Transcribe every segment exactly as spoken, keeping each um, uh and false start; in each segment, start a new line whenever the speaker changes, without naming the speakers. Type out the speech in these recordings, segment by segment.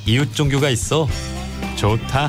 이웃 종교가 있어 좋다.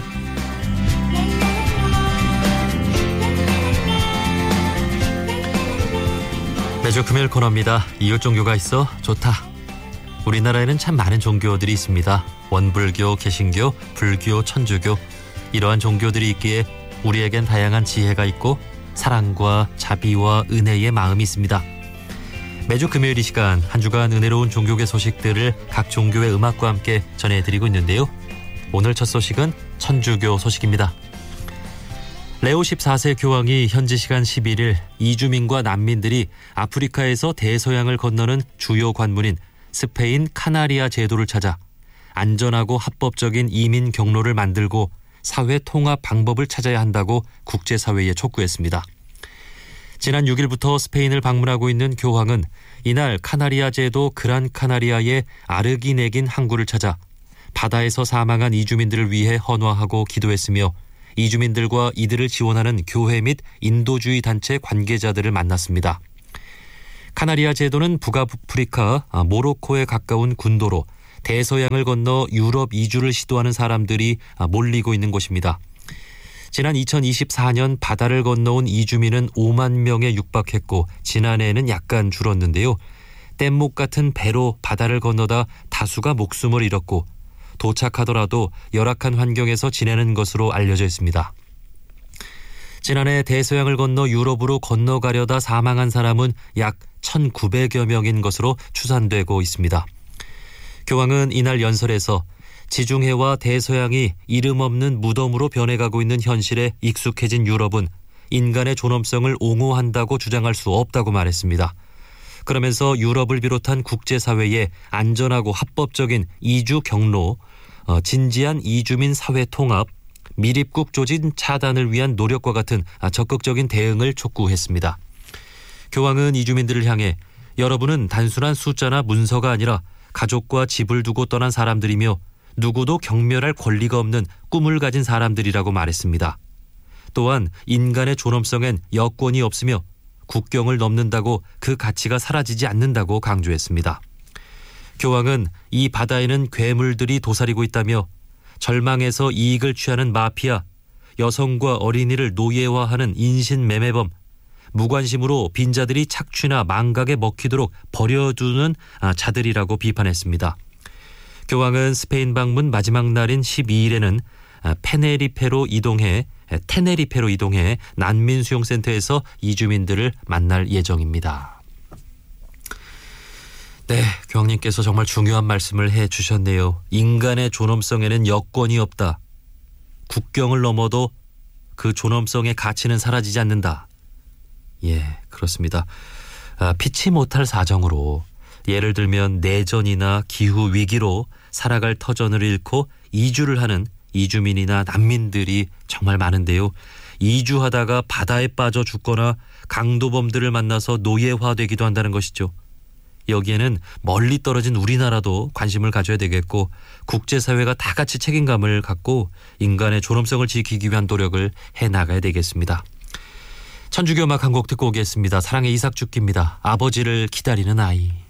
매주 금요일 코너입니다. 이웃 종교가 있어 좋다. 우리나라에는 참 많은 종교들이 있습니다. 원불교, 개신교, 불교, 천주교, 이러한 종교들이 있기에 우리에겐 다양한 지혜가 있고 사랑과 자비와 은혜의 마음이 있습니다. 매주 금요일 이 시간 한 주간 은혜로운 종교계 소식들을 각 종교의 음악과 함께 전해드리고 있는데요. 오늘 첫 소식은 천주교 소식입니다. 레오 십사 세 교황이 현지 시간 십일 일 이주민과 난민들이 아프리카에서 대서양을 건너는 주요 관문인 스페인 카나리아 제도를 찾아 안전하고 합법적인 이민 경로를 만들고 사회 통합 방법을 찾아야 한다고 국제사회에 촉구했습니다. 지난 육 일부터 스페인을 방문하고 있는 교황은 이날 카나리아 제도 그란 카나리아의 아르기네긴 항구를 찾아 바다에서 사망한 이주민들을 위해 헌화하고 기도했으며 이주민들과 이들을 지원하는 교회 및 인도주의 단체 관계자들을 만났습니다. 카나리아 제도는 북아프리카 모로코에 가까운 군도로 대서양을 건너 유럽 이주를 시도하는 사람들이 몰리고 있는 곳입니다. 지난 이천이십사 년 바다를 건너온 이주민은 오만 명에 육박했고 지난해에는 약간 줄었는데요. 뗏목 같은 배로 바다를 건너다 다수가 목숨을 잃었고 도착하더라도 열악한 환경에서 지내는 것으로 알려져 있습니다. 지난해 대서양을 건너 유럽으로 건너가려다 사망한 사람은 약 천구백여 명인 것으로 추산되고 있습니다. 교황은 이날 연설에서 지중해와 대서양이 이름 없는 무덤으로 변해가고 있는 현실에 익숙해진 유럽은 인간의 존엄성을 옹호한다고 주장할 수 없다고 말했습니다. 그러면서 유럽을 비롯한 국제사회에 안전하고 합법적인 이주 경로, 어, 진지한 이주민 사회 통합, 미입국 조진 차단을 위한 노력과 같은 적극적인 대응을 촉구했습니다. 교황은 이주민들을 향해 여러분은 단순한 숫자나 문서가 아니라 가족과 집을 두고 떠난 사람들이며 누구도 경멸할 권리가 없는 꿈을 가진 사람들이라고 말했습니다. 또한 인간의 존엄성엔 여권이 없으며 국경을 넘는다고 그 가치가 사라지지 않는다고 강조했습니다. 교황은 이 바다에는 괴물들이 도사리고 있다며 절망에서 이익을 취하는 마피아, 여성과 어린이를 노예화하는 인신매매범, 무관심으로 빈자들이 착취나 망각에 먹히도록 버려두는 자들이라고 비판했습니다. 교황은 스페인 방문 마지막 날인 십이 일에는 페네리페로 이동해 테네리페로 이동해 난민 수용센터에서 이주민들을 만날 예정입니다. 네, 교황님께서 정말 중요한 말씀을 해주셨네요. 인간의 존엄성에는 여권이 없다. 국경을 넘어도 그 존엄성의 가치는 사라지지 않는다. 예, 그렇습니다. 아, 피치 못할 사정으로 예를 들면 내전이나 기후 위기로 살아갈 터전을 잃고 이주를 하는 이주민이나 난민들이 정말 많은데요. 이주하다가 바다에 빠져 죽거나 강도범들을 만나서 노예화되기도 한다는 것이죠. 여기에는 멀리 떨어진 우리나라도 관심을 가져야 되겠고 국제사회가 다 같이 책임감을 갖고 인간의 존엄성을 지키기 위한 노력을 해나가야 되겠습니다. 천주교 음악 한 곡 듣고 오겠습니다. 사랑의 이삭 죽기입니다. 아버지를 기다리는 아이.